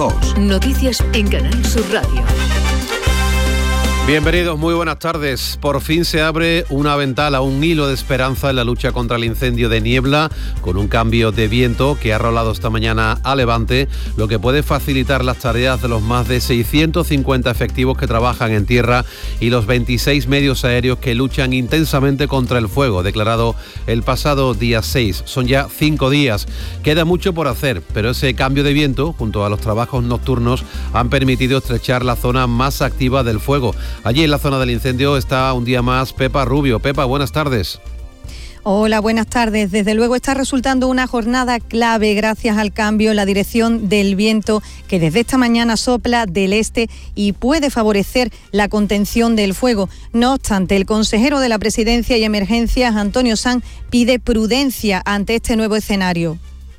Noticias en Canal Sur Radio. Bienvenidos, muy buenas tardes. Por fin se abre una ventana, un hilo de esperanza en la lucha contra el incendio de Niebla, con un cambio de viento que ha rolado esta mañana a levante, lo que puede facilitar las tareas de los más de 650 efectivos que trabajan en tierra y los 26 medios aéreos que luchan intensamente contra el fuego, declarado el pasado día 6. Son ya 5 días. Queda mucho por hacer, pero ese cambio de viento, junto a los trabajos nocturnos, han permitido estrechar la zona más activa del fuego. Allí en la zona del incendio está un día más Pepa Rubio. Pepa, buenas tardes. Hola, buenas tardes. Desde luego está resultando una jornada clave gracias al cambio en la dirección del viento que desde esta mañana sopla del este y puede favorecer la contención del fuego. No obstante, el consejero de la Presidencia y Emergencias, Antonio Sanz, pide prudencia ante este nuevo escenario.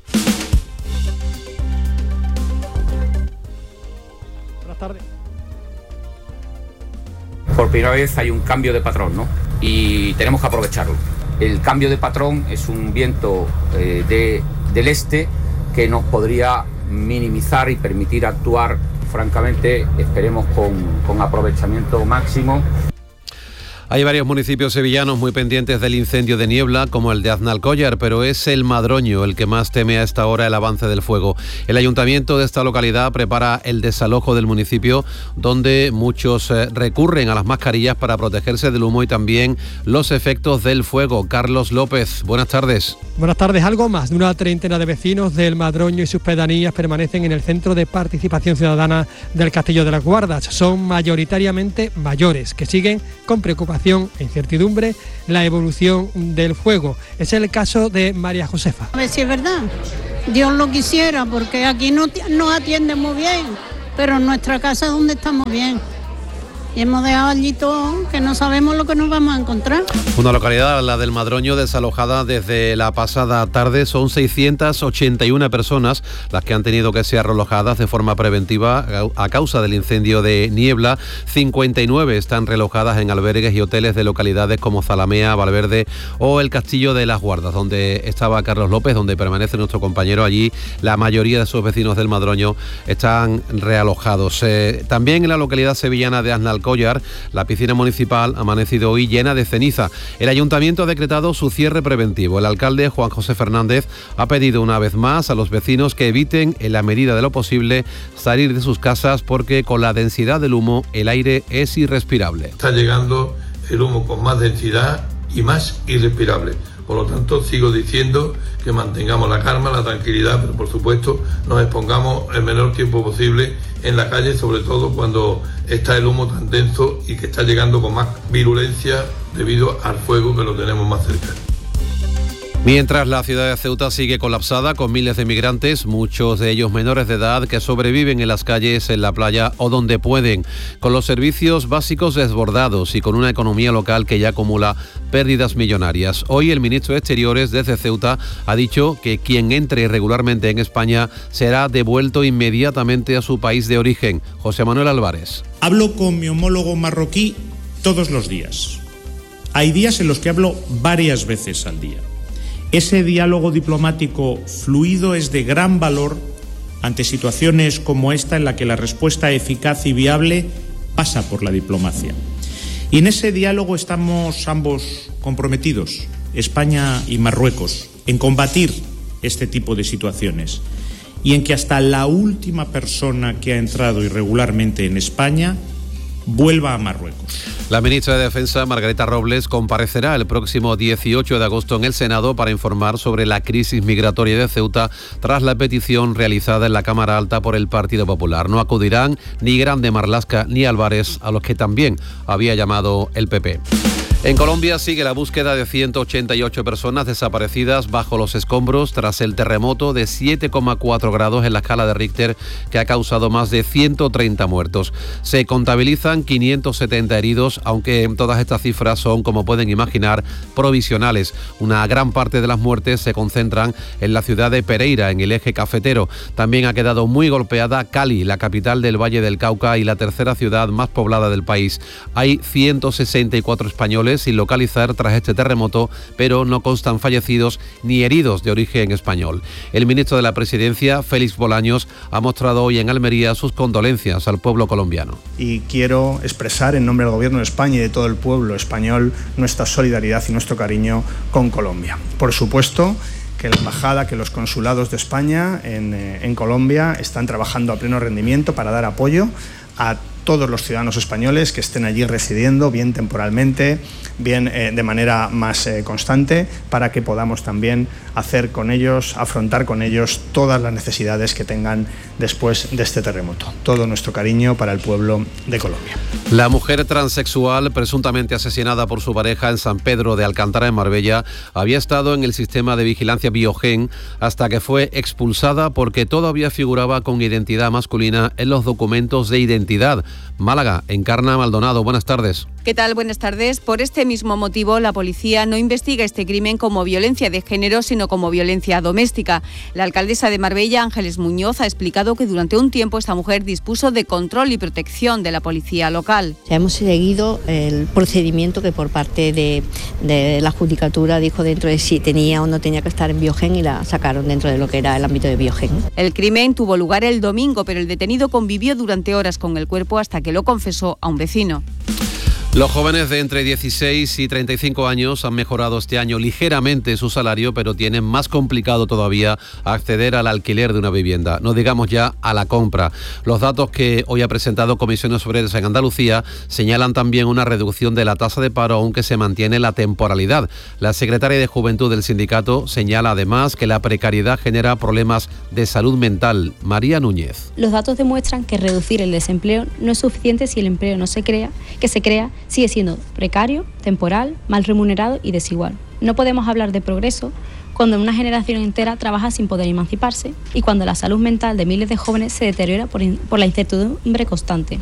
Buenas tardes. Por primera vez hay un cambio de patrón, ¿no? Y tenemos que aprovecharlo. El cambio de patrón es un viento del este que nos podría minimizar y permitir actuar, francamente, esperemos con aprovechamiento máximo. Hay varios municipios sevillanos muy pendientes del incendio de Niebla, como el de Aznalcóllar, pero es el Madroño el que más teme a esta hora el avance del fuego. El ayuntamiento de esta localidad prepara el desalojo del municipio, donde muchos recurren a las mascarillas para protegerse del humo y también los efectos del fuego. Carlos López, buenas tardes. Buenas tardes. Algo más de una treintena de vecinos del Madroño y sus pedanías permanecen en el Centro de Participación Ciudadana del Castillo de las Guardas. Son mayoritariamente mayores, que siguen con preocupación e incertidumbre la evolución del fuego. Es el caso de María Josefa. A ver si es verdad. Dios lo quisiera, porque aquí no nos atienden muy bien, pero en nuestra casa es donde estamos bien. Y hemos dejado allí todo, que no sabemos lo que nos vamos a encontrar. Una localidad, la del Madroño, desalojada desde la pasada tarde. Son 681 personas las que han tenido que ser realojadas de forma preventiva a causa del incendio de Niebla. 59 están realojadas en albergues y hoteles de localidades como Zalamea, Valverde o el Castillo de las Guardas, donde estaba Carlos López, donde permanece nuestro compañero. Allí la mayoría de sus vecinos del Madroño están realojados. También en la localidad sevillana de Aznalcóllar, la piscina municipal ha amanecido hoy llena de ceniza. El ayuntamiento ha decretado su cierre preventivo. El alcalde, Juan José Fernández, ha pedido una vez más a los vecinos que eviten, en la medida de lo posible, salir de sus casas porque con la densidad del humo el aire es irrespirable. Está llegando el humo con más densidad y más irrespirable. Por lo tanto, sigo diciendo que mantengamos la calma, la tranquilidad, pero por supuesto nos expongamos el menor tiempo posible en la calle, sobre todo cuando está el humo tan denso y que está llegando con más virulencia debido al fuego que lo tenemos más cerca. Mientras la ciudad de Ceuta sigue colapsada con miles de migrantes, muchos de ellos menores de edad que sobreviven en las calles, en la playa o donde pueden, con los servicios básicos desbordados y con una economía local que ya acumula pérdidas millonarias. Hoy el ministro de Exteriores desde Ceuta ha dicho que quien entre irregularmente en España será devuelto inmediatamente a su país de origen. José Manuel Álvarez. Hablo con mi homólogo marroquí todos los días. Hay días en los que hablo varias veces al día. Ese diálogo diplomático fluido es de gran valor ante situaciones como esta en la que la respuesta eficaz y viable pasa por la diplomacia. Y en ese diálogo estamos ambos comprometidos, España y Marruecos, en combatir este tipo de situaciones y en que hasta la última persona que ha entrado irregularmente en España vuelva a Marruecos. La ministra de Defensa, Margarita Robles, comparecerá el próximo 18 de agosto en el Senado para informar sobre la crisis migratoria de Ceuta tras la petición realizada en la Cámara Alta por el Partido Popular. No acudirán ni Grande Marlaska ni Álvarez, a los que también había llamado el PP. En Colombia sigue la búsqueda de 188 personas desaparecidas bajo los escombros tras el terremoto de 7,4 grados en la escala de Richter que ha causado más de 130 muertos. Se contabilizan 570 heridos, aunque todas estas cifras son, como pueden imaginar, provisionales. Una gran parte de las muertes se concentran en la ciudad de Pereira, en el eje cafetero. También ha quedado muy golpeada Cali, la capital del Valle del Cauca y la tercera ciudad más poblada del país. Hay 164 españoles menores sin localizar tras este terremoto, pero no constan fallecidos ni heridos de origen español. El ministro de la Presidencia, Félix Bolaños, ha mostrado hoy en Almería sus condolencias al pueblo colombiano. Y quiero expresar en nombre del Gobierno de España y de todo el pueblo español nuestra solidaridad y nuestro cariño con Colombia. Por supuesto que la embajada, que los consulados de España en Colombia están trabajando a pleno rendimiento para dar apoyo a todos los ciudadanos españoles que estén allí residiendo, bien temporalmente, bien de manera más constante, para que podamos también afrontar con ellos todas las necesidades que tengan después de este terremoto. Todo nuestro cariño para el pueblo de Colombia. La mujer transexual, presuntamente asesinada por su pareja en San Pedro de Alcántara, en Marbella, había estado en el sistema de vigilancia Biogen hasta que fue expulsada porque todavía figuraba con identidad masculina en los documentos de identidad. Málaga, Encarna Maldonado, buenas tardes. ¿Qué tal? Buenas tardes. Por este mismo motivo, la policía no investiga este crimen como violencia de género, sino como violencia doméstica. La alcaldesa de Marbella, Ángeles Muñoz, ha explicado que durante un tiempo esta mujer dispuso de control y protección de la policía local. Hemos seguido el procedimiento que por parte de la Judicatura dijo dentro de si tenía o no tenía que estar en Biogen, y la sacaron dentro de lo que era el ámbito de Biogen. El crimen tuvo lugar el domingo, pero el detenido convivió durante horas con el cuerpo hasta que lo confesó a un vecino. Los jóvenes de entre 16 y 35 años han mejorado este año ligeramente su salario, pero tienen más complicado todavía acceder al alquiler de una vivienda, no digamos ya a la compra. Los datos que hoy ha presentado Comisiones Obreras en Andalucía señalan también una reducción de la tasa de paro, aunque se mantiene la temporalidad. La secretaria de Juventud del sindicato señala además que la precariedad genera problemas de salud mental. María Núñez. Los datos demuestran que reducir el desempleo no es suficiente si el empleo no se crea, sigue siendo precario, temporal, mal remunerado y desigual. No podemos hablar de progreso cuando una generación entera trabaja sin poder emanciparse y cuando la salud mental de miles de jóvenes se deteriora por la incertidumbre constante.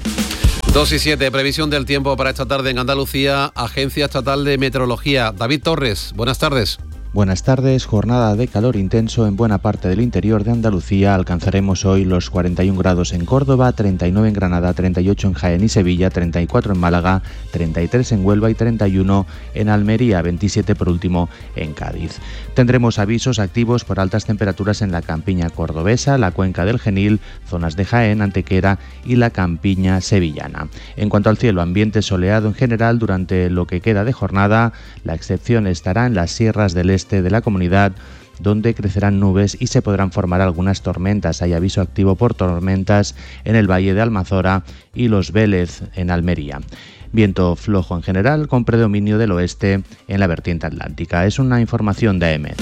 2:07, previsión del tiempo para esta tarde en Andalucía, Agencia Estatal de Meteorología. David Torres, buenas tardes. Buenas tardes, jornada de calor intenso en buena parte del interior de Andalucía. Alcanzaremos hoy los 41 grados en Córdoba, 39 en Granada, 38 en Jaén y Sevilla, 34 en Málaga, 33 en Huelva y 31 en Almería, 27 por último en Cádiz. Tendremos avisos activos por altas temperaturas en la campiña cordobesa, la cuenca del Genil, zonas de Jaén, Antequera y la campiña sevillana. En cuanto al cielo, ambiente soleado en general durante lo que queda de jornada. La excepción estará en las sierras del este de la comunidad, donde crecerán nubes y se podrán formar algunas tormentas. Hay aviso activo por tormentas en el Valle de Almazora y Los Vélez en Almería. Viento flojo en general, con predominio del oeste en la vertiente atlántica. Es una información de AM.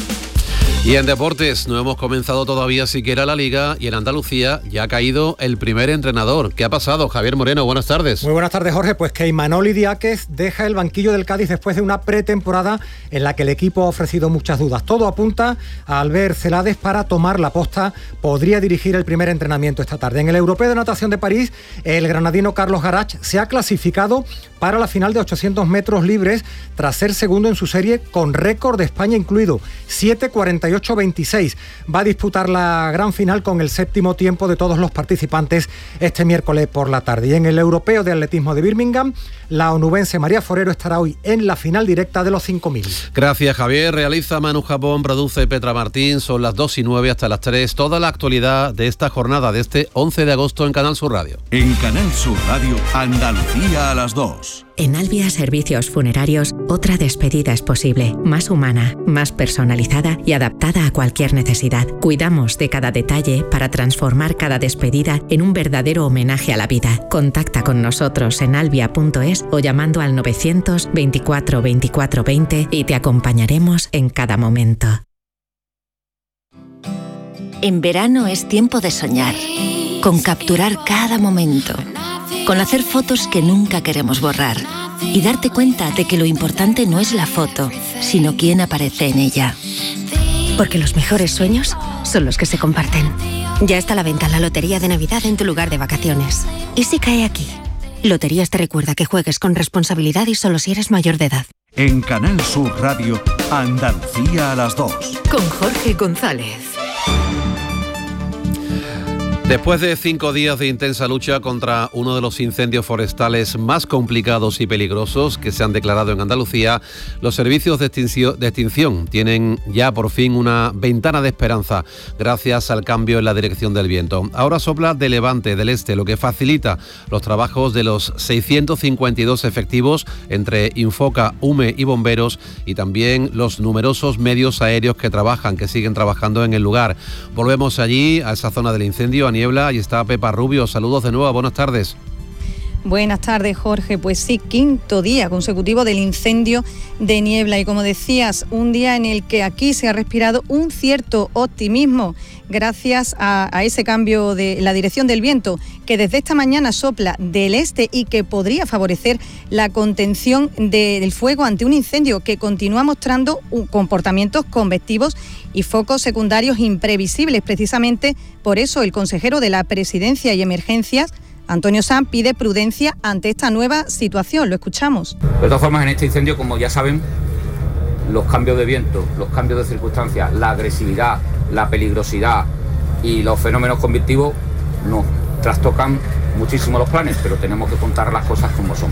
Y en deportes, no hemos comenzado todavía siquiera la Liga y en Andalucía ya ha caído el primer entrenador. ¿Qué ha pasado? Javier Moreno, buenas tardes. Muy buenas tardes, Jorge. Pues que Imanol Diáquez deja el banquillo del Cádiz después de una pretemporada en la que el equipo ha ofrecido muchas dudas. Todo apunta a Albert Celades para tomar la posta. Podría dirigir el primer entrenamiento esta tarde. En el Europeo de Natación de París, el granadino Carlos Garach se ha clasificado para la final de 800 metros libres tras ser segundo en su serie con récord de España incluido, 7:48:26. Va a disputar la gran final con el séptimo tiempo de todos los participantes este miércoles por la tarde. Y en el Europeo de Atletismo de Birmingham, la onubense María Forero estará hoy en la final directa de los 5.000. Gracias, Javier. Realiza Manu Japón, produce Petra Martín. Son las 2:09 hasta las 3. Toda la actualidad de esta jornada de este 11 de agosto en Canal Sur Radio. En Canal Sur Radio, Andalucía a las 2. En Albia Servicios Funerarios, otra despedida es posible, más humana, más personalizada y adaptada a cualquier necesidad. Cuidamos de cada detalle para transformar cada despedida en un verdadero homenaje a la vida. Contacta con nosotros en albia.es o llamando al 924 24 20 y te acompañaremos en cada momento. En verano es tiempo de soñar, con capturar cada momento, con hacer fotos que nunca queremos borrar y darte cuenta de que lo importante no es la foto, sino quién aparece en ella. Porque los mejores sueños son los que se comparten. Ya está a la venta la Lotería de Navidad en tu lugar de vacaciones. ¿Y si cae aquí? Loterías te recuerda que juegues con responsabilidad y solo si eres mayor de edad. En Canal Sur Radio, Andalucía a las 2. Con Jorge González. Después de 5 días de intensa lucha contra uno de los incendios forestales más complicados y peligrosos que se han declarado en Andalucía, los servicios de extinción tienen ya por fin una ventana de esperanza gracias al cambio en la dirección del viento. Ahora sopla de levante, del este, lo que facilita los trabajos de los 652 efectivos entre Infoca, UME y bomberos, y también los numerosos medios aéreos que siguen trabajando en el lugar. Volvemos allí, a esa zona del incendio, a Niebla. Ahí está Pepa Rubio. Saludos de nuevo, buenas tardes. Buenas tardes, Jorge. Pues sí, 5º día consecutivo del incendio de Niebla, y como decías, un día en el que aquí se ha respirado un cierto optimismo gracias a ese cambio de la dirección del viento, que desde esta mañana sopla del este y que podría favorecer la contención del fuego ante un incendio que continúa mostrando comportamientos convectivos y focos secundarios imprevisibles. Precisamente por eso el consejero de la Presidencia y Emergencias, Antonio Sanz, pide prudencia ante esta nueva situación. Lo escuchamos. De todas formas, en este incendio, como ya saben, los cambios de viento, los cambios de circunstancias, la agresividad, la peligrosidad y los fenómenos convectivos nos trastocan muchísimo los planes, pero tenemos que contar las cosas como son.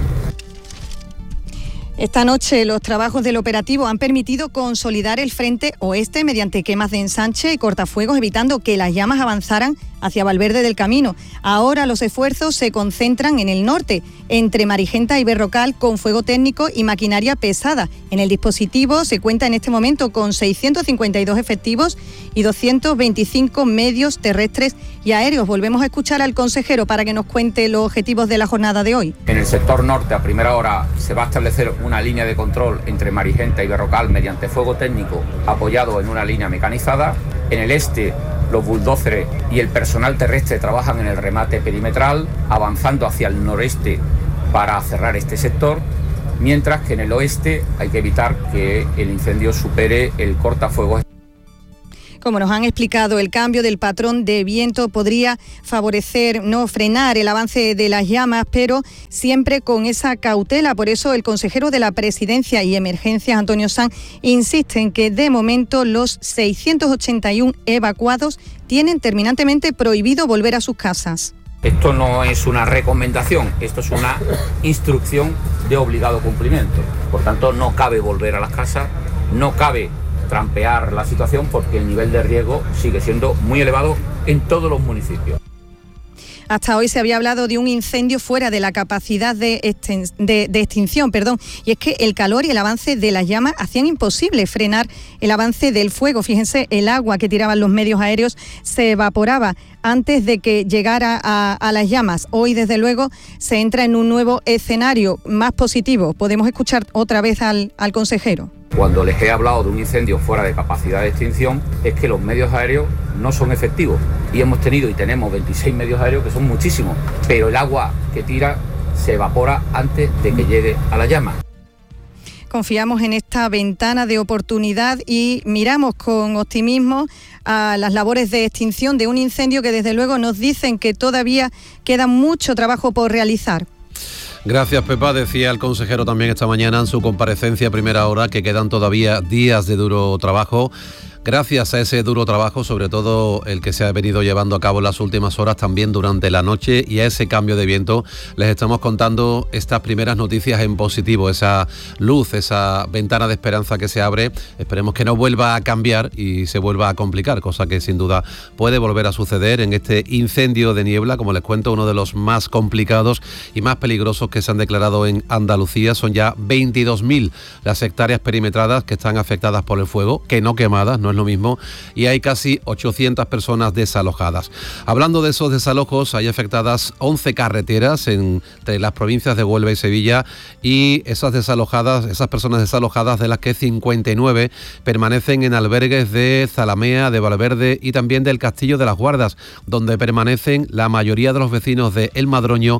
Esta noche los trabajos del operativo han permitido consolidar el frente oeste mediante quemas de ensanche y cortafuegos, evitando que las llamas avanzaran hacia Valverde del Camino. Ahora los esfuerzos se concentran en el norte, entre Marigenta y Berrocal, con fuego técnico y maquinaria pesada. En el dispositivo se cuenta en este momento con 652 efectivos y 225 medios terrestres y aéreos. Volvemos a escuchar al consejero para que nos cuente los objetivos de la jornada de hoy. En el sector norte, a primera hora, se va a establecer una línea de control entre Marigenta y Berrocal mediante fuego técnico apoyado en una línea mecanizada. En el este, los bulldóceres y el personal terrestre trabajan en el remate perimetral, avanzando hacia el noreste para cerrar este sector, mientras que en el oeste hay que evitar que el incendio supere el cortafuegos. Como nos han explicado, el cambio del patrón de viento podría favorecer, no frenar el avance de las llamas, pero siempre con esa cautela. Por eso el consejero de la Presidencia y Emergencias, Antonio Sanz, insiste en que de momento los 681 evacuados tienen terminantemente prohibido volver a sus casas. Esto no es una recomendación, esto es una instrucción de obligado cumplimiento. Por tanto, no cabe volver a las casas, no cabe trampear la situación, porque el nivel de riesgo sigue siendo muy elevado en todos los municipios. Hasta hoy se había hablado de un incendio fuera de la capacidad de extinción, y es que el calor y el avance de las llamas hacían imposible frenar el avance del fuego. Fíjense, el agua que tiraban los medios aéreos se evaporaba antes de que llegara a las llamas. Hoy, desde luego, se entra en un nuevo escenario más positivo. Podemos escuchar otra vez al consejero. Cuando les he hablado de un incendio fuera de capacidad de extinción, es que los medios aéreos no son efectivos. Y hemos tenido y tenemos 26 medios aéreos, que son muchísimos, pero el agua que tira se evapora antes de que llegue a la llama. Confiamos en esta ventana de oportunidad y miramos con optimismo a las labores de extinción de un incendio que desde luego nos dicen que todavía queda mucho trabajo por realizar. Gracias, Pepa. Decía el consejero también esta mañana en su comparecencia a primera hora que quedan todavía días de duro trabajo. Gracias a ese duro trabajo, sobre todo el que se ha venido llevando a cabo en las últimas horas, también durante la noche, y a ese cambio de viento, les estamos contando estas primeras noticias en positivo, esa luz, esa ventana de esperanza que se abre. Esperemos que no vuelva a cambiar y se vuelva a complicar, cosa que sin duda puede volver a suceder en este incendio de Niebla, como les cuento, uno de los más complicados y más peligrosos que se han declarado en Andalucía. Son ya 22.000 las hectáreas perimetradas que están afectadas por el fuego, que no quemadas, no es lo mismo, y hay casi 800 personas desalojadas. Hablando de esos desalojos, hay afectadas 11 carreteras entre las provincias de Huelva y Sevilla, y esas personas desalojadas, de las que 59 permanecen en albergues de Zalamea, de Valverde y también del Castillo de las Guardas, donde permanecen la mayoría de los vecinos de El Madroño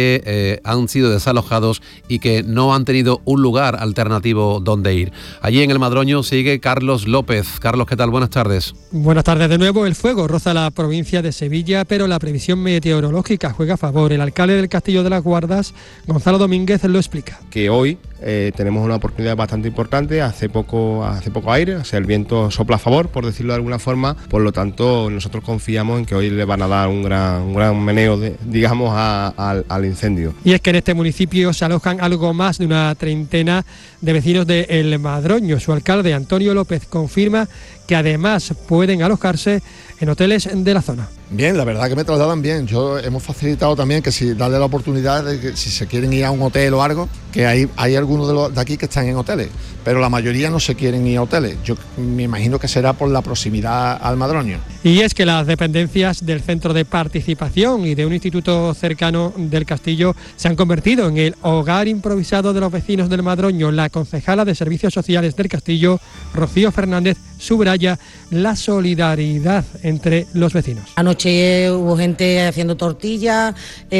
que han sido desalojados y que no han tenido un lugar alternativo donde ir. Allí en El Madroño sigue Carlos López. Carlos, ¿qué tal? Buenas tardes. Buenas tardes de nuevo. El fuego roza la provincia de Sevilla, pero la previsión meteorológica juega a favor. El alcalde del Castillo de las Guardas, Gonzalo Domínguez, lo explica. Que hoy tenemos una oportunidad bastante importante, hace poco aire, o sea, el viento sopla a favor, por decirlo de alguna forma, por lo tanto nosotros confiamos en que hoy le van a dar un gran meneo, digamos, al incendio. Y es que en este municipio se alojan algo más de una treintena de vecinos de El Madroño. Su alcalde, Antonio López, confirma que además pueden alojarse en hoteles de la zona. Bien, la verdad que me trasladan bien. Hemos facilitado también que si darle la oportunidad de que si se quieren ir a un hotel o algo, que hay algunos de aquí que están en hoteles, pero la mayoría no se quieren ir a hoteles. Yo me imagino que será por la proximidad al Madroño. Y es que las dependencias del Centro de Participación y de un instituto cercano del Castillo se han convertido en el hogar improvisado de los vecinos del Madroño. La concejala de Servicios Sociales del Castillo, Rocío Fernández, subraya la solidaridad entre los vecinos. Anoche hubo gente haciendo tortillas,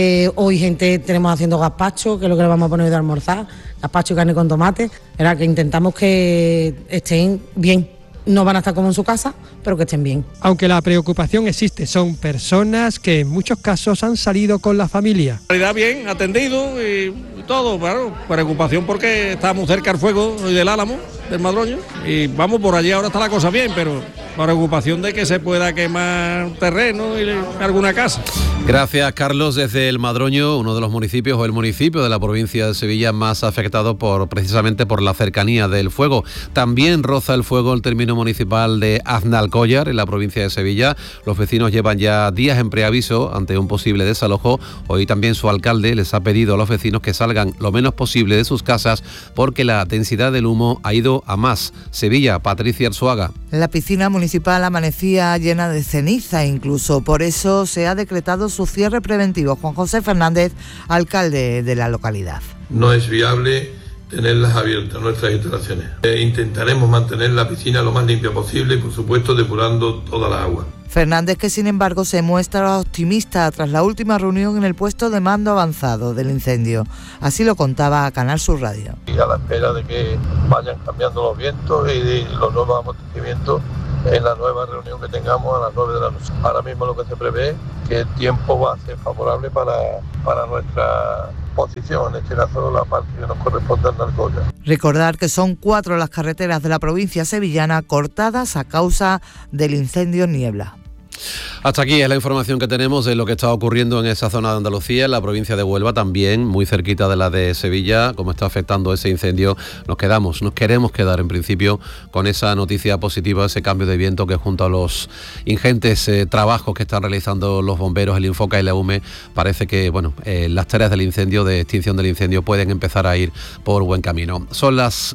hoy tenemos haciendo gazpacho, que es lo que le vamos a poner hoy de almorzar, gazpacho y carne con tomate. Era que intentamos que estén bien. No van a estar como en su casa, pero que estén bien. Aunque la preocupación existe, son personas que en muchos casos han salido con la familia. Bien, atendido y todo, claro, preocupación porque estamos cerca del fuego y del Álamo, del Madroño, y vamos por allí, ahora está la cosa bien, pero preocupación de que se pueda quemar terreno y alguna casa. Gracias, Carlos. Desde El Madroño, uno de los municipios o el municipio de la provincia de Sevilla más afectado precisamente por la cercanía del fuego. También roza el fuego el término municipal de Aznalcóllar, en la provincia de Sevilla. Los vecinos llevan ya días en preaviso ante un posible desalojo. Hoy también su alcalde les ha pedido a los vecinos que salgan lo menos posible de sus casas porque la densidad del humo ha ido a más. Sevilla, Patricia Arzuaga. La piscina municipal amanecía llena de ceniza, incluso por eso se ha decretado su cierre preventivo. Juan José Fernández, alcalde de la localidad. No es viable tenerlas abiertas, nuestras instalaciones. Intentaremos mantener la piscina lo más limpia posible y, por supuesto, depurando toda la agua. Fernández, que sin embargo se muestra optimista tras la última reunión en el puesto de mando avanzado del incendio. Así lo contaba a Canal Sur Radio. Y a la espera de que vayan cambiando los vientos y los nuevos amortecimientos en la nueva reunión que tengamos a las 9 de la noche. Ahora mismo lo que se prevé es que el tiempo va a ser favorable para nuestra posición, en este caso la parte que nos corresponde al Alcóllar. Recordar que son 4 las carreteras de la provincia sevillana cortadas a causa del incendio Niebla. Hasta aquí es la información que tenemos de lo que está ocurriendo en esa zona de Andalucía, en la provincia de Huelva también, muy cerquita de la de Sevilla, cómo está afectando ese incendio. Nos queremos quedar en principio con esa noticia positiva, ese cambio de viento que junto a los ingentes trabajos que están realizando los bomberos, el Infoca y la UME, parece que las tareas del incendio, de extinción del incendio, pueden empezar a ir por buen camino. Son las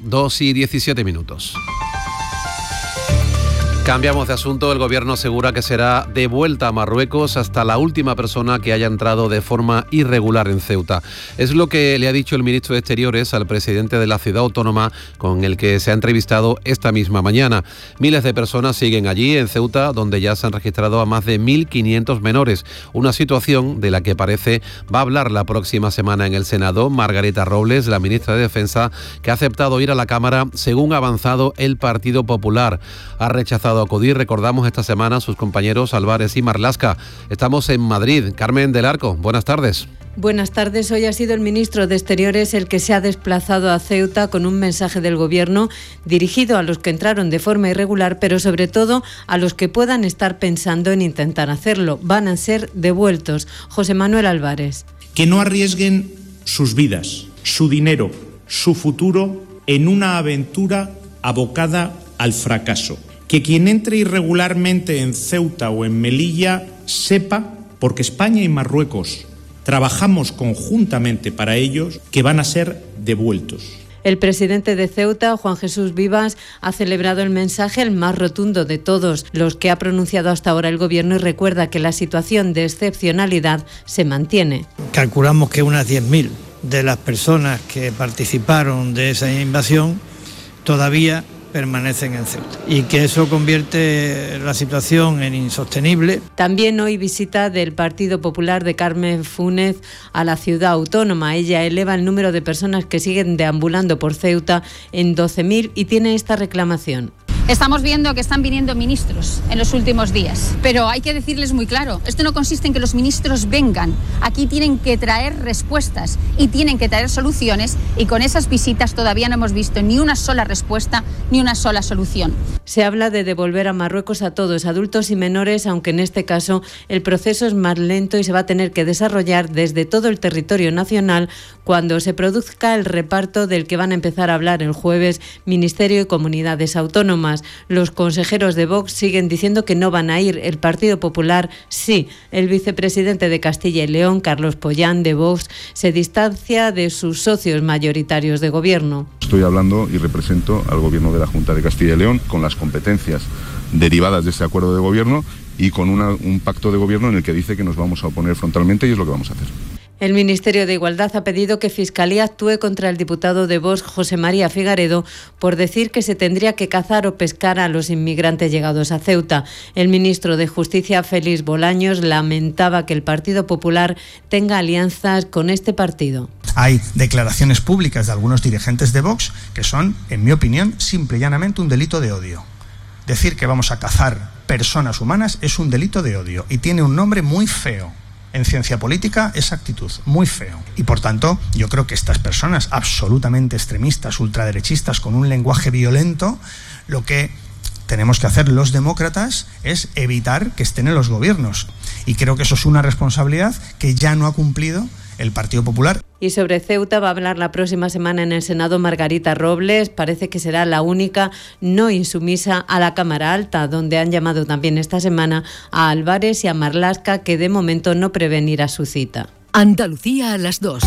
2:17. Cambiamos de asunto. El gobierno asegura que será devuelta a Marruecos hasta la última persona que haya entrado de forma irregular en Ceuta. Es lo que le ha dicho el ministro de Exteriores al presidente de la ciudad autónoma, con el que se ha entrevistado esta misma mañana. Miles de personas siguen allí en Ceuta, donde ya se han registrado a más de 1.500 menores. Una situación de la que parece va a hablar la próxima semana en el Senado Margarita Robles, la ministra de Defensa, que ha aceptado ir a la Cámara según ha avanzado el Partido Popular. Ha rechazado acudir, recordamos, esta semana a sus compañeros Álvarez y Marlasca. Estamos en Madrid. Carmen del Arco, buenas tardes. Buenas tardes. Hoy ha sido el ministro de Exteriores el que se ha desplazado a Ceuta con un mensaje del Gobierno dirigido a los que entraron de forma irregular, pero sobre todo a los que puedan estar pensando en intentar hacerlo. Van a ser devueltos. José Manuel Álvarez. Que no arriesguen sus vidas, su dinero, su futuro en una aventura abocada al fracaso. Que quien entre irregularmente en Ceuta o en Melilla sepa, porque España y Marruecos trabajamos conjuntamente para ellos, que van a ser devueltos. El presidente de Ceuta, Juan Jesús Vivas, ha celebrado el mensaje el más rotundo de todos los que ha pronunciado hasta ahora el Gobierno y recuerda que la situación de excepcionalidad se mantiene. Calculamos que unas 10.000 de las personas que participaron de esa invasión todavía permanecen en Ceuta y que eso convierte la situación en insostenible. También hoy visita del Partido Popular de Carmen Fúnez a la ciudad autónoma. Ella eleva el número de personas que siguen deambulando por Ceuta en 12.000 y tiene esta reclamación. Estamos viendo que están viniendo ministros en los últimos días, pero hay que decirles muy claro, esto no consiste en que los ministros vengan, aquí tienen que traer respuestas y tienen que traer soluciones, y con esas visitas todavía no hemos visto ni una sola respuesta ni una sola solución. Se habla de devolver a Marruecos a todos, adultos y menores, aunque en este caso el proceso es más lento y se va a tener que desarrollar desde todo el territorio nacional cuando se produzca el reparto del que van a empezar a hablar el jueves Ministerio y Comunidades Autónomas. Los consejeros de Vox siguen diciendo que no van a ir. El Partido Popular sí. El vicepresidente de Castilla y León, Carlos Pollán, de Vox, se distancia de sus socios mayoritarios de gobierno. Estoy hablando y represento al gobierno de la Junta de Castilla y León con las competencias derivadas de ese acuerdo de gobierno y con un pacto de gobierno en el que dice que nos vamos a oponer frontalmente, y es lo que vamos a hacer. El Ministerio de Igualdad ha pedido que Fiscalía actúe contra el diputado de Vox, José María Figaredo, por decir que se tendría que cazar o pescar a los inmigrantes llegados a Ceuta. El ministro de Justicia, Félix Bolaños, lamentaba que el Partido Popular tenga alianzas con este partido. Hay declaraciones públicas de algunos dirigentes de Vox que son, en mi opinión, simple y llanamente un delito de odio. Decir que vamos a cazar personas humanas es un delito de odio y tiene un nombre muy feo. En ciencia política, esa actitud, muy feo. Y por tanto, yo creo que estas personas absolutamente extremistas, ultraderechistas, con un lenguaje violento, lo que tenemos que hacer los demócratas es evitar que estén en los gobiernos. Y creo que eso es una responsabilidad que ya no ha cumplido el Partido Popular. Y sobre Ceuta va a hablar la próxima semana en el Senado Margarita Robles. Parece que será la única no insumisa a la Cámara Alta, donde han llamado también esta semana a Álvarez y a Marlaska, que de momento no prevén ir a su cita. Andalucía a las 2.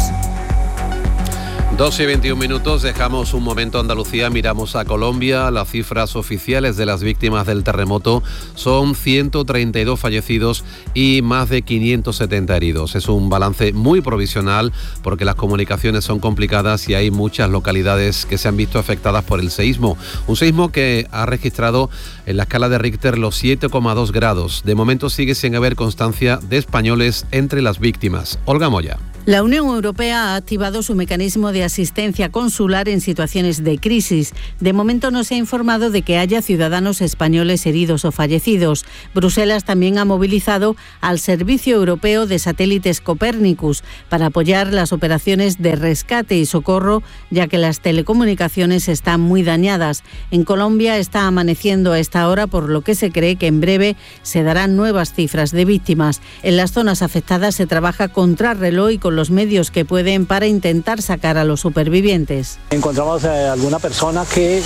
2:21, dejamos un momento Andalucía, miramos a Colombia. Las cifras oficiales de las víctimas del terremoto son 132 fallecidos y más de 570 heridos. Es un balance muy provisional porque las comunicaciones son complicadas y hay muchas localidades que se han visto afectadas por el seísmo. Un seísmo que ha registrado en la escala de Richter los 7,2 grados. De momento sigue sin haber constancia de españoles entre las víctimas. Olga Moya. La Unión Europea ha activado su mecanismo de asistencia consular en situaciones de crisis. De momento no se ha informado de que haya ciudadanos españoles heridos o fallecidos. Bruselas también ha movilizado al Servicio Europeo de Satélites Copernicus para apoyar las operaciones de rescate y socorro, ya que las telecomunicaciones están muy dañadas. En Colombia está amaneciendo a esta hora, por lo que se cree que en breve se darán nuevas cifras de víctimas. En las zonas afectadas se trabaja contrarreloj y con los medios que pueden para intentar sacar a los supervivientes. Encontramos a alguna persona que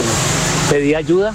pedía ayuda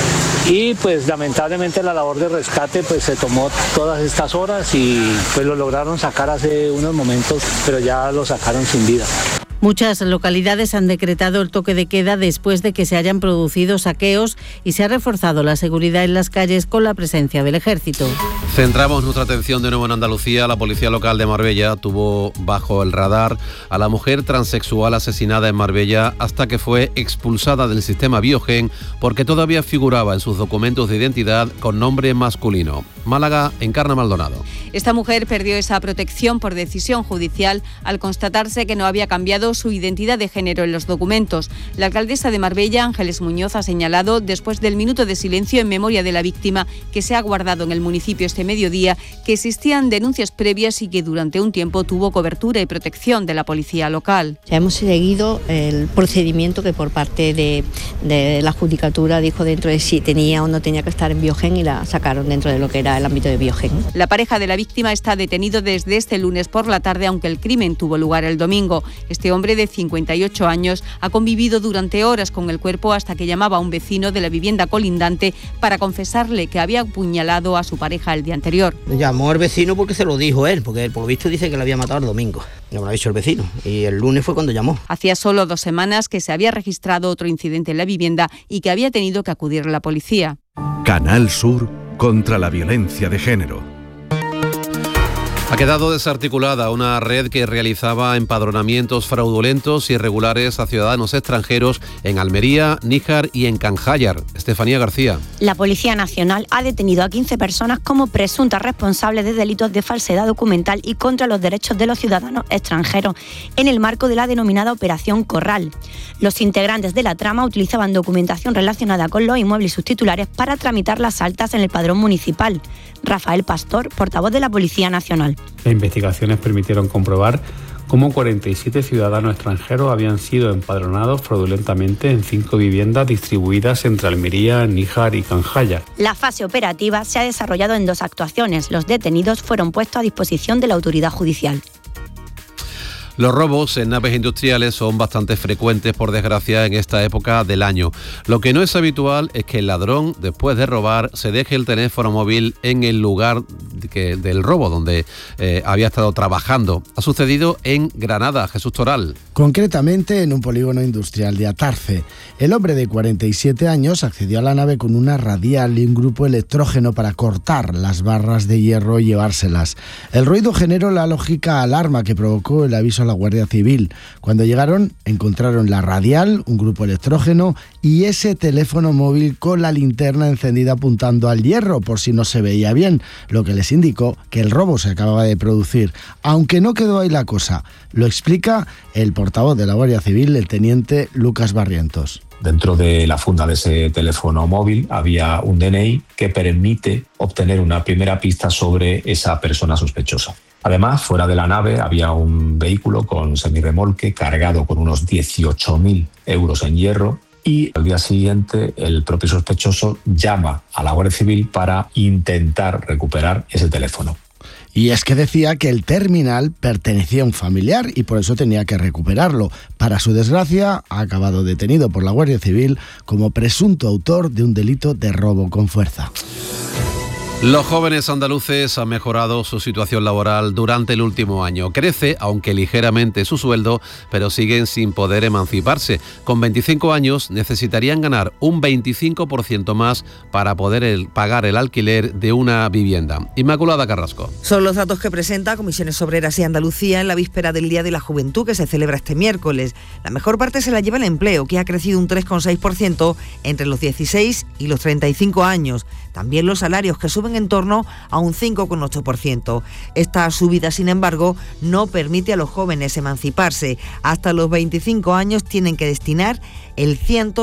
y pues lamentablemente la labor de rescate pues se tomó todas estas horas y pues lo lograron sacar hace unos momentos, pero ya lo sacaron sin vida. Muchas localidades han decretado el toque de queda después de que se hayan producido saqueos y se ha reforzado la seguridad en las calles con la presencia del ejército. Centramos nuestra atención de nuevo en Andalucía. La policía local de Marbella tuvo bajo el radar a la mujer transexual asesinada en Marbella hasta que fue expulsada del sistema Biogen porque todavía figuraba en sus documentos de identidad con nombre masculino. Málaga, Encarna Maldonado. Esta mujer perdió esa protección por decisión judicial al constatarse que no había cambiado su identidad de género en los documentos. La alcaldesa de Marbella, Ángeles Muñoz, ha señalado, después del minuto de silencio en memoria de la víctima que se ha guardado en el municipio este mediodía, que existían denuncias previas y que durante un tiempo tuvo cobertura y protección de la policía local. Ya hemos seguido el procedimiento que por parte de la Judicatura dijo dentro de si tenía o no tenía que estar en Biogen y la sacaron dentro de lo que era el ámbito de Biogen. La pareja de la víctima está detenido desde este lunes por la tarde, aunque el crimen tuvo lugar el domingo. Este hombre de 58 años ha convivido durante horas con el cuerpo hasta que llamaba a un vecino de la vivienda colindante para confesarle que había apuñalado a su pareja el día anterior. Llamó al vecino porque se lo dijo él, porque él por lo visto dice que le había matado el domingo. No me lo ha dicho el vecino y el lunes fue cuando llamó. Hacía solo 2 semanas que se había registrado otro incidente en la vivienda y que había tenido que acudir la policía. Canal Sur contra la violencia de género. Ha quedado desarticulada una red que realizaba empadronamientos fraudulentos y irregulares a ciudadanos extranjeros en Almería, Níjar y en Canjayar. Estefanía García. La Policía Nacional ha detenido a 15 personas como presuntas responsables de delitos de falsedad documental y contra los derechos de los ciudadanos extranjeros en el marco de la denominada Operación Corral. Los integrantes de la trama utilizaban documentación relacionada con los inmuebles y sus titulares para tramitar las altas en el padrón municipal. Rafael Pastor, portavoz de la Policía Nacional. Las investigaciones permitieron comprobar cómo 47 ciudadanos extranjeros habían sido empadronados fraudulentamente en 5 viviendas distribuidas entre Almería, Níjar y Canjayar. La fase operativa se ha desarrollado en 2 actuaciones. Los detenidos fueron puestos a disposición de la autoridad judicial. Los robos en naves industriales son bastante frecuentes, por desgracia, en esta época del año. Lo que no es habitual es que el ladrón, después de robar, se deje el teléfono móvil en el lugar del robo, donde había estado trabajando. Ha sucedido en Granada. Jesús Toral. Concretamente en un polígono industrial de Atarce. El hombre de 47 años accedió a la nave con una radial y un grupo electrógeno para cortar las barras de hierro y llevárselas. El ruido generó la lógica alarma que provocó el aviso a la Guardia Civil. Cuando llegaron, encontraron la radial, un grupo electrógeno y ese teléfono móvil con la linterna encendida apuntando al hierro por si no se veía bien, lo que les indicó que el robo se acababa de producir. Aunque no quedó ahí la cosa, lo explica el portavoz de la Guardia Civil, el teniente Lucas Barrientos. Dentro de la funda de ese teléfono móvil había un DNI que permite obtener una primera pista sobre esa persona sospechosa. Además, fuera de la nave había un vehículo con semirremolque cargado con unos 18.000 euros en hierro y al día siguiente el propio sospechoso llama a la Guardia Civil para intentar recuperar ese teléfono. Y es que decía que el terminal pertenecía a un familiar y por eso tenía que recuperarlo. Para su desgracia, ha acabado detenido por la Guardia Civil como presunto autor de un delito de robo con fuerza. Los jóvenes andaluces han mejorado su situación laboral durante el último año. Crece, aunque ligeramente, su sueldo, pero siguen sin poder emanciparse. Con 25 años necesitarían ganar un 25% más para poder pagar el alquiler de una vivienda. Inmaculada Carrasco. Son los datos que presenta Comisiones Obreras y Andalucía en la víspera del Día de la Juventud, que se celebra este miércoles. La mejor parte se la lleva el empleo, que ha crecido un 3,6% entre los 16 y los 35 años. También los salarios, que suben en torno a un 5,8%. Esta subida, sin embargo, no permite a los jóvenes emanciparse. Hasta los 25 años tienen que destinar el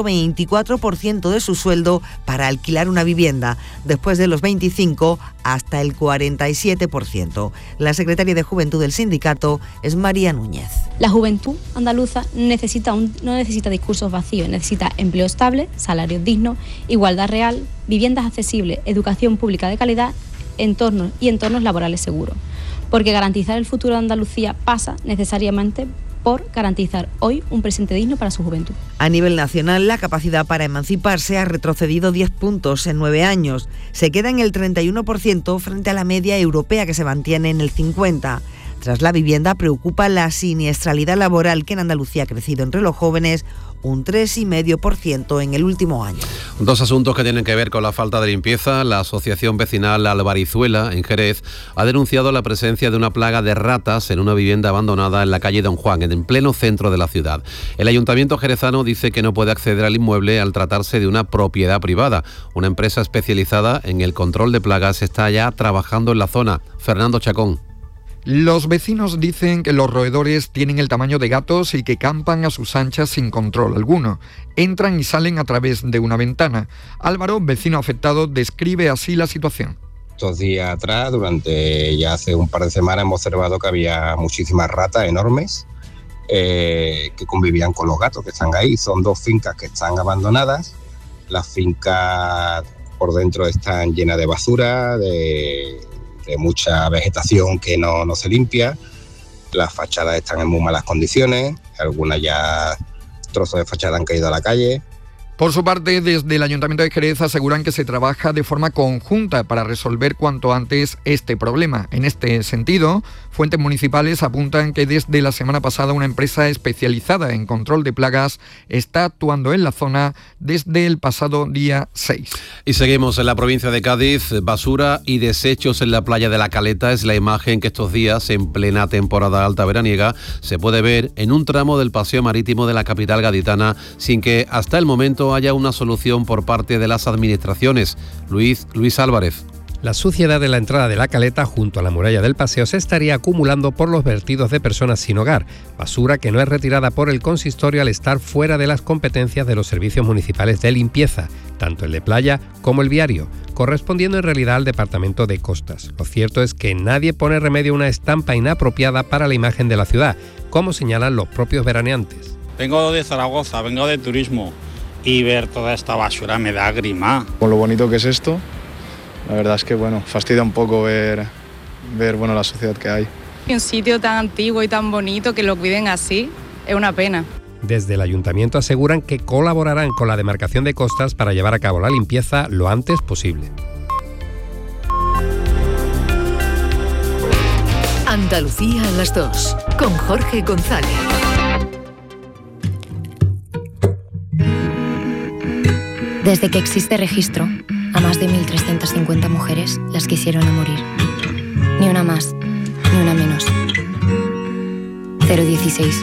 124% de su sueldo para alquilar una vivienda. Después de los 25, hasta el 47%. La secretaria de Juventud del sindicato es María Núñez. La juventud andaluza no necesita discursos vacíos, necesita empleo estable, salarios dignos, igualdad real, viviendas accesibles, educación pública de calidad, entornos laborales seguros. Porque garantizar el futuro de Andalucía pasa necesariamente por garantizar hoy un presente digno para su juventud. A nivel nacional, la capacidad para emanciparse ha retrocedido 10 puntos en 9 años. Se queda en el 31% frente a la media europea, que se mantiene en el 50%. Tras la vivienda, preocupa la siniestralidad laboral, que en Andalucía ha crecido entre los jóvenes un 3,5% en el último año. Dos asuntos que tienen que ver con la falta de limpieza. La Asociación Vecinal Albarizuela, en Jerez, ha denunciado la presencia de una plaga de ratas en una vivienda abandonada en la calle Don Juan, en pleno centro de la ciudad. El Ayuntamiento jerezano dice que no puede acceder al inmueble al tratarse de una propiedad privada. Una empresa especializada en el control de plagas está ya trabajando en la zona. Fernando Chacón. Los vecinos dicen que los roedores tienen el tamaño de gatos y que campan a sus anchas sin control alguno. Entran y salen a través de una ventana. Álvaro, vecino afectado, describe así la situación. Estos días atrás, durante ya hace un par de semanas, hemos observado que había muchísimas ratas enormes que convivían con los gatos que están ahí. Son 2 fincas que están abandonadas. Las fincas por dentro están llenas de basura, de mucha vegetación que no se limpia. Las fachadas están en muy malas condiciones, algunas ya trozos de fachada han caído a la calle. Por su parte, desde el Ayuntamiento de Jerez aseguran que se trabaja de forma conjunta para resolver cuanto antes este problema. En este sentido, fuentes municipales apuntan que desde la semana pasada una empresa especializada en control de plagas está actuando en la zona desde el pasado día 6. Y seguimos en la provincia de Cádiz. Basura y desechos en la playa de La Caleta es la imagen que estos días, en plena temporada alta veraniega, se puede ver en un tramo del paseo marítimo de la capital gaditana, sin que hasta el momento haya una solución por parte de las administraciones. Luis Álvarez. La suciedad de la entrada de La Caleta junto a la muralla del paseo se estaría acumulando por los vertidos de personas sin hogar, basura que no es retirada por el consistorio al estar fuera de las competencias de los servicios municipales de limpieza, tanto el de playa como el viario, correspondiendo en realidad al Departamento de Costas. Lo cierto es que nadie pone remedio a una estampa inapropiada para la imagen de la ciudad, como señalan los propios veraneantes. Vengo de Zaragoza, vengo de turismo y ver toda esta basura me da grima. Con lo bonito que es esto, la verdad es que fastidia un poco ver la sociedad que hay. Un sitio tan antiguo y tan bonito que lo cuiden así es una pena. Desde el ayuntamiento aseguran que colaborarán con la demarcación de Costas para llevar a cabo la limpieza lo antes posible. Andalucía a las 2, con Jorge González. Desde que existe registro, a más de 1.350 mujeres las quisieron a morir. Ni una más, ni una menos. 016.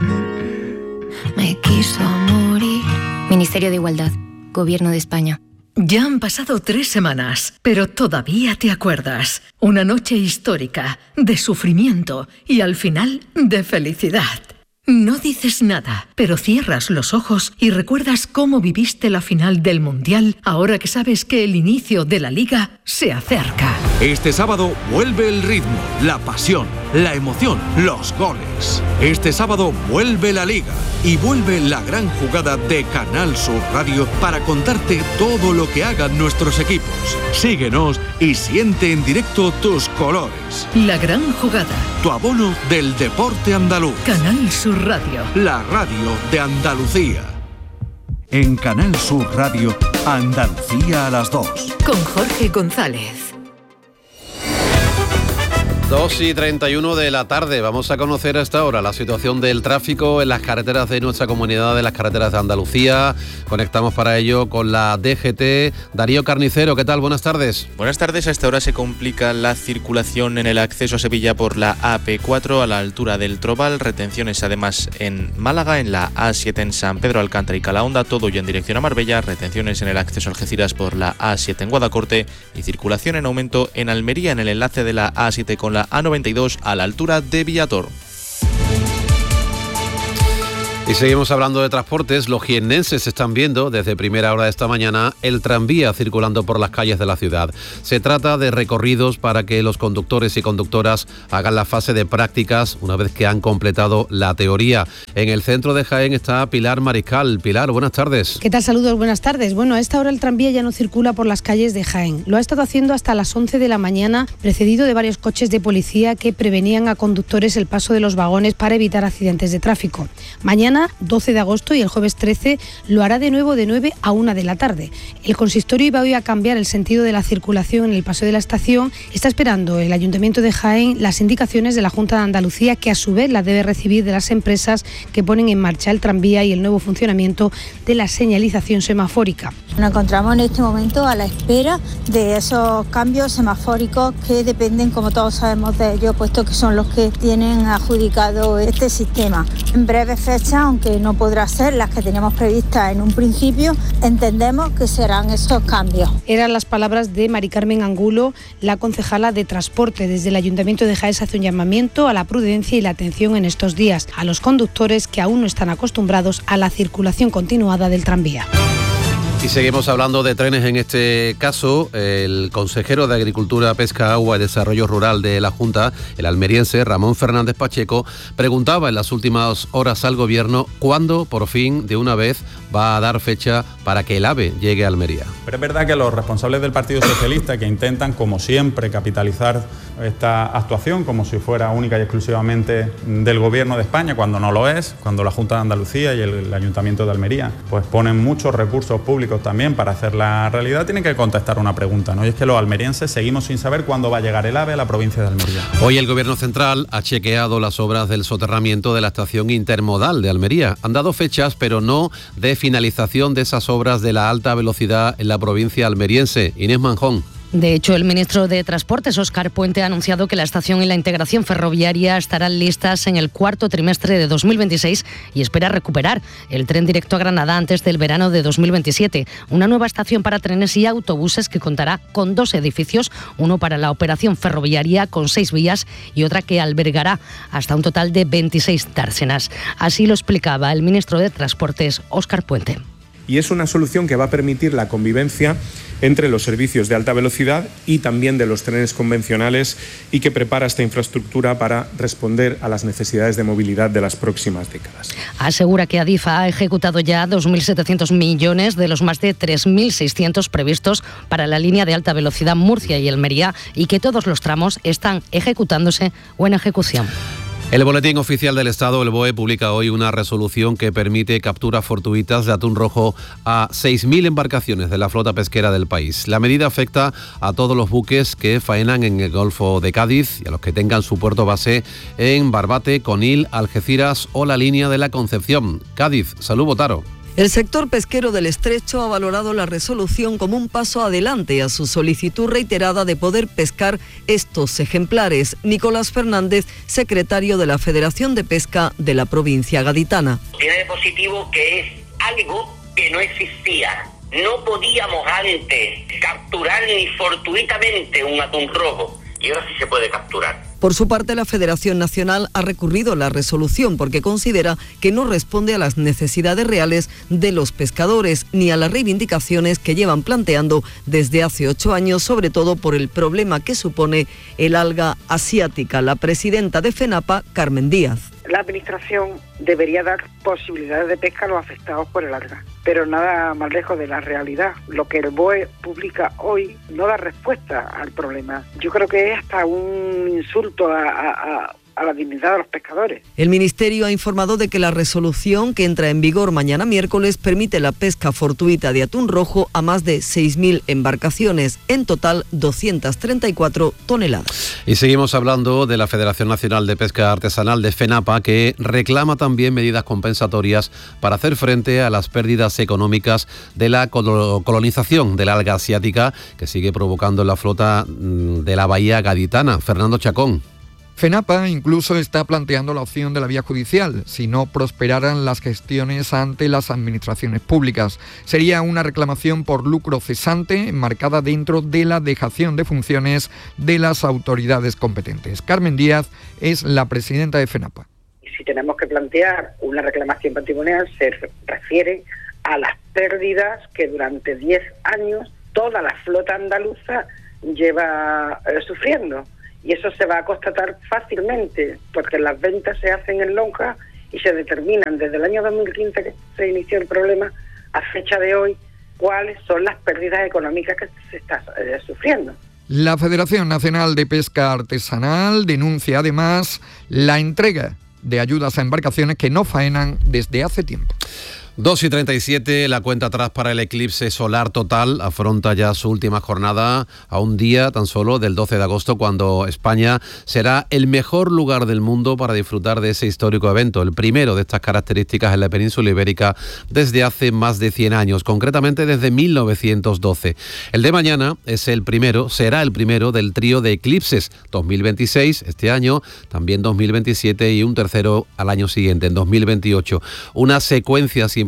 Me quiso morir. Ministerio de Igualdad, Gobierno de España. Ya han pasado 3 semanas, pero todavía te acuerdas. Una noche histórica, de sufrimiento y al final de felicidad. No dices nada, pero cierras los ojos y recuerdas cómo viviste la final del Mundial ahora que sabes que el inicio de la Liga se acerca. Este sábado vuelve el ritmo, la pasión, la emoción, los goles. Este sábado vuelve la Liga y vuelve la gran jugada de Canal Sur Radio para contarte todo lo que hagan nuestros equipos. Síguenos y siente en directo tus colores. La gran jugada. Tu abono del deporte andaluz. Canal Sur Radio. La radio de Andalucía. En Canal Sur Radio, Andalucía a las 2. Con Jorge González. 2:31 de la tarde. Vamos a conocer a esta hora la situación del tráfico en las carreteras de nuestra comunidad, de las carreteras de Andalucía. Conectamos para ello con la DGT. Darío Carnicero, ¿qué tal? Buenas tardes. Buenas tardes. A esta hora se complica la circulación en el acceso a Sevilla por la AP4 a la altura del Trobal. Retenciones además en Málaga, en la A7 en San Pedro Alcántara y Calahonda, todo ya en dirección a Marbella. Retenciones en el acceso a Algeciras por la A7 en Guadacorte y circulación en aumento en Almería en el enlace de la A7 con la A92 a la altura de Villator. Y seguimos hablando de transportes. Los jiennenses están viendo desde primera hora de esta mañana el tranvía circulando por las calles de la ciudad. Se trata de recorridos para que los conductores y conductoras hagan la fase de prácticas una vez que han completado la teoría. En el centro de Jaén está Pilar Mariscal. Pilar, buenas tardes. ¿Qué tal? Saludos, buenas tardes. Bueno, a esta hora el tranvía ya no circula por las calles de Jaén. Lo ha estado haciendo hasta las 11 de la mañana, precedido de varios coches de policía que prevenían a conductores el paso de los vagones para evitar accidentes de tráfico. Mañana, 12 de agosto, y el jueves 13 lo hará de nuevo de 9 a 1 de la tarde. El consistorio iba hoy a cambiar el sentido de la circulación en el paseo de la estación. Está esperando el Ayuntamiento de Jaén las indicaciones de la Junta de Andalucía, que a su vez las debe recibir de las empresas que ponen en marcha el tranvía y el nuevo funcionamiento de la señalización semafórica. Nos encontramos en este momento a la espera de esos cambios semafóricos que dependen, como todos sabemos, de ellos, puesto que son los que tienen adjudicado este sistema. En breve fecha, aunque no podrá ser las que teníamos previstas en un principio, entendemos que serán estos cambios. Eran las palabras de Mari Carmen Angulo, la concejala de Transporte. Desde el Ayuntamiento de Jaén se hace un llamamiento a la prudencia y la atención en estos días a los conductores que aún no están acostumbrados a la circulación continuada del tranvía. Y seguimos hablando de trenes en este caso. El consejero de Agricultura, Pesca, Agua y Desarrollo Rural de la Junta, el almeriense Ramón Fernández Pacheco, preguntaba en las últimas horas al Gobierno cuándo, por fin, de una vez, va a dar fecha para que el AVE llegue a Almería. Pero es verdad que los responsables del Partido Socialista, que intentan, como siempre, capitalizar esta actuación como si fuera única y exclusivamente del Gobierno de España, cuando no lo es, cuando la Junta de Andalucía y el Ayuntamiento de Almería pues ponen muchos recursos públicos también para hacer la realidad, tienen que contestar una pregunta, ¿no? Y es que los almerienses seguimos sin saber cuándo va a llegar el AVE a la provincia de Almería. Hoy el Gobierno Central ha chequeado las obras del soterramiento de la estación intermodal de Almería. Han dado fechas, pero no de finalización de esas obras de la alta velocidad en la provincia almeriense. Inés Manjón. De hecho, el ministro de Transportes, Óscar Puente, ha anunciado que la estación y la integración ferroviaria estarán listas en el cuarto trimestre de 2026 y espera recuperar el tren directo a Granada antes del verano de 2027. Una nueva estación para trenes y autobuses que contará con 2 edificios, uno para la operación ferroviaria con 6 vías y otra que albergará hasta un total de 26 dársenas. Así lo explicaba el ministro de Transportes, Óscar Puente. Y es una solución que va a permitir la convivencia entre los servicios de alta velocidad y también de los trenes convencionales y que prepara esta infraestructura para responder a las necesidades de movilidad de las próximas décadas. Asegura que Adif ha ejecutado ya 2.700 millones de los más de 3.600 previstos para la línea de alta velocidad Murcia y Almería y que todos los tramos están ejecutándose o en ejecución. El Boletín Oficial del Estado, el BOE, publica hoy una resolución que permite capturas fortuitas de atún rojo a 6.000 embarcaciones de la flota pesquera del país. La medida afecta a todos los buques que faenan en el Golfo de Cádiz y a los que tengan su puerto base en Barbate, Conil, Algeciras o la línea de la Concepción. Cádiz, Salud Botaro. El sector pesquero del Estrecho ha valorado la resolución como un paso adelante a su solicitud reiterada de poder pescar estos ejemplares. Nicolás Fernández, secretario de la Federación de Pesca de la provincia gaditana. Tiene de positivo que es algo que no existía. No podíamos antes capturar ni fortuitamente un atún rojo y ahora sí se puede capturar. Por su parte, la Federación Nacional ha recurrido la resolución porque considera que no responde a las necesidades reales de los pescadores ni a las reivindicaciones que llevan planteando desde hace 8 años, sobre todo por el problema que supone el alga asiática. La presidenta de FENAPA, Carmen Díaz. La Administración debería dar posibilidades de pesca a los afectados por el alga, pero nada más lejos de la realidad. Lo que el BOE publica hoy no da respuesta al problema. Yo creo que es hasta un insulto a la dignidad de los pescadores. El Ministerio ha informado de que la resolución que entra en vigor mañana miércoles permite la pesca fortuita de atún rojo a más de 6.000 embarcaciones, en total 234 toneladas. Y seguimos hablando de la Federación Nacional de Pesca Artesanal de FENAPA, que reclama también medidas compensatorias para hacer frente a las pérdidas económicas de la colonización del alga asiática que sigue provocando en la flota de la bahía gaditana. Fernando Chacón. FENAPA incluso está planteando la opción de la vía judicial, si no prosperaran las gestiones ante las administraciones públicas. Sería una reclamación por lucro cesante enmarcada dentro de la dejación de funciones de las autoridades competentes. Carmen Díaz es la presidenta de FENAPA. Si tenemos que plantear una reclamación patrimonial, se refiere a las pérdidas que durante 10 años toda la flota andaluza lleva sufriendo. Y eso se va a constatar fácilmente, porque las ventas se hacen en lonja y se determinan desde el año 2015 que se inició el problema a fecha de hoy cuáles son las pérdidas económicas que se está sufriendo. La Federación Nacional de Pesca Artesanal denuncia además la entrega de ayudas a embarcaciones que no faenan desde hace tiempo. 2:37, la cuenta atrás para el eclipse solar total afronta ya su última jornada a un día tan solo del 12 de agosto, cuando España será el mejor lugar del mundo para disfrutar de ese histórico evento, el primero de estas características en la península ibérica desde hace más de 100 años, concretamente desde 1912. El de mañana será el primero del trío de eclipses, 2026 este año, también 2027 y un tercero al año siguiente, en 2028. Una secuencia sin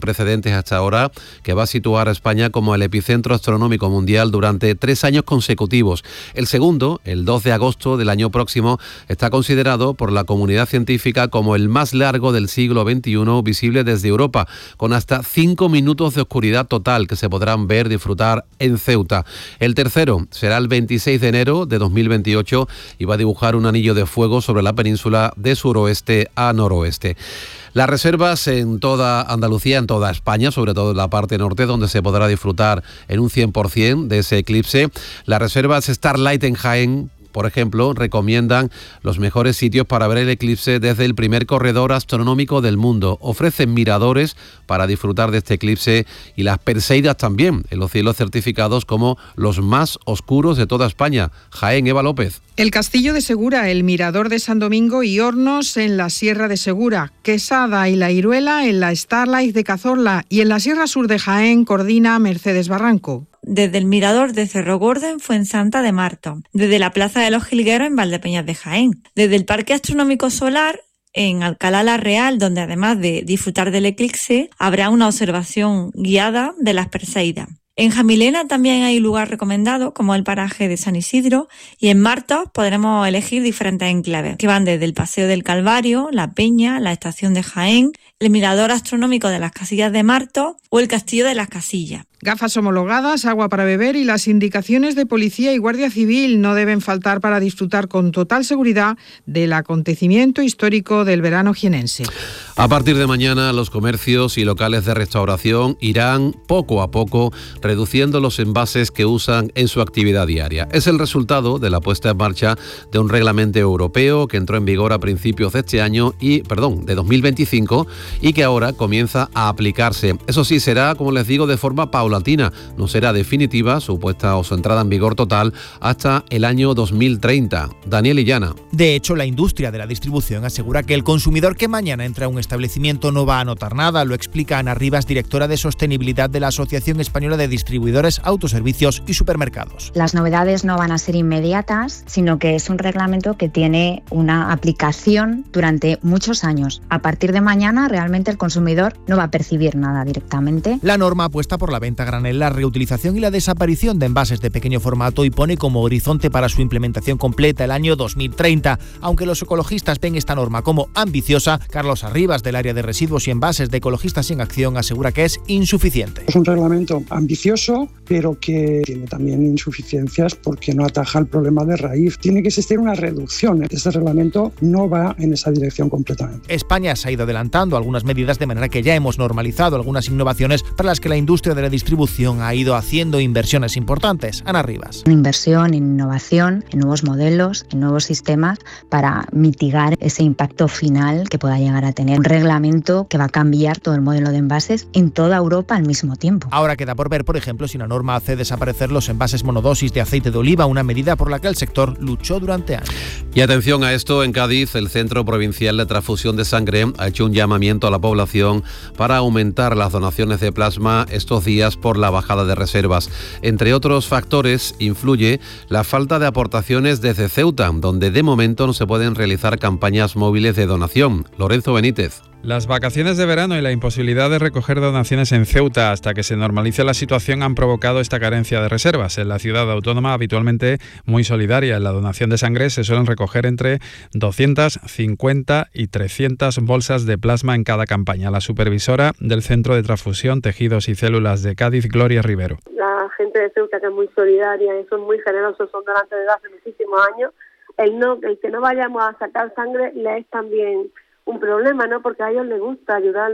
precedentes hasta ahora, que va a situar a España como el epicentro astronómico mundial durante 3 años consecutivos. El segundo, el 2 de agosto del año próximo, está considerado por la comunidad científica como el más largo del siglo XXI visible desde Europa, con hasta 5 minutos de oscuridad total que se podrán ver, disfrutar en Ceuta. El tercero será el 26 de enero de 2028 y va a dibujar un anillo de fuego sobre la península de suroeste a noroeste. Las reservas en toda Andalucía, en toda España, sobre todo en la parte norte, donde se podrá disfrutar en un 100% de ese eclipse. Las reservas Starlight en Jaén, por ejemplo, recomiendan los mejores sitios para ver el eclipse desde el primer corredor astronómico del mundo. Ofrecen miradores para disfrutar de este eclipse y las Perseidas también, en los cielos certificados como los más oscuros de toda España. Jaén, Eva López. El Castillo de Segura, el Mirador de San Domingo y Hornos en la Sierra de Segura, Quesada y La Iruela en la Starlight de Cazorla y en la Sierra Sur de Jaén coordina Mercedes Barranco. Desde el Mirador de Cerro Gordo en Fuensanta de Marto, desde la Plaza de los Jilgueros en Valdepeñas de Jaén, desde el Parque Astronómico Solar en Alcalá la Real, donde además de disfrutar del eclipse, habrá una observación guiada de las Perseidas. En Jamilena también hay lugar recomendado, como el paraje de San Isidro, y en Martos podremos elegir diferentes enclaves, que van desde el Paseo del Calvario, La Peña, la Estación de Jaén, el Mirador Astronómico de las Casillas de Martos o el Castillo de las Casillas. Gafas homologadas, agua para beber y las indicaciones de policía y guardia civil no deben faltar para disfrutar con total seguridad del acontecimiento histórico del verano jienense. A partir de mañana, los comercios y locales de restauración irán poco a poco reduciendo los envases que usan en su actividad diaria. Es el resultado de la puesta en marcha de un reglamento europeo que entró en vigor a principios de este año de 2025 y que ahora comienza a aplicarse. Eso sí, será, como les digo, de forma paulatina. No será definitiva su puesta o su entrada en vigor total hasta el año 2030. Daniel Illana. De hecho, la industria de la distribución asegura que el consumidor que mañana entra a un establecimiento no va a notar nada. Lo explica Ana Rivas, directora de sostenibilidad de la Asociación Española de Distribuidores, Autoservicios y Supermercados. Las novedades no van a ser inmediatas, sino que es un reglamento que tiene una aplicación durante muchos años. A partir de mañana, realmente el consumidor no va a percibir nada directamente. La norma apuesta por la venta a granel, la reutilización y la desaparición de envases de pequeño formato y pone como horizonte para su implementación completa el año 2030. Aunque los ecologistas ven esta norma como ambiciosa, Carlos Arribas, del área de residuos y envases de Ecologistas en Acción, asegura que es insuficiente. Es un reglamento ambicioso, pero que tiene también insuficiencias porque no ataja el problema de raíz. Tiene que existir una reducción. Este reglamento no va en esa dirección completamente. España se ha ido adelantando algunas medidas de manera que ya hemos normalizado algunas innovaciones para las que la industria de la distribución ha ido haciendo inversiones importantes. Ana Rivas. Una inversión en innovación, en nuevos modelos, en nuevos sistemas para mitigar ese impacto final que pueda llegar a tener un reglamento que va a cambiar todo el modelo de envases en toda Europa al mismo tiempo. Ahora queda por ver, por ejemplo, si una norma hace desaparecer los envases monodosis de aceite de oliva, una medida por la que el sector luchó durante años. Y atención a esto, en Cádiz, el Centro Provincial de Transfusión de Sangre ha hecho un llamamiento a la población para aumentar las donaciones de plasma estos días por la bajada de reservas. Entre otros factores, influye la falta de aportaciones desde Ceuta, donde de momento no se pueden realizar campañas móviles de donación. Lorenzo Benítez. Las vacaciones de verano y la imposibilidad de recoger donaciones en Ceuta hasta que se normalice la situación han provocado esta carencia de reservas. En la ciudad autónoma, habitualmente muy solidaria en la donación de sangre, se suelen recoger entre 250 y 300 bolsas de plasma en cada campaña. La supervisora del Centro de Transfusión, Tejidos y Células de Cádiz, Gloria Rivero. La gente de Ceuta, que es muy solidaria y son muy generosos, son donantes desde hace muchísimos años. El que no vayamos a sacar sangre le es también un problema, ¿no? Porque a ellos les gusta ayudar.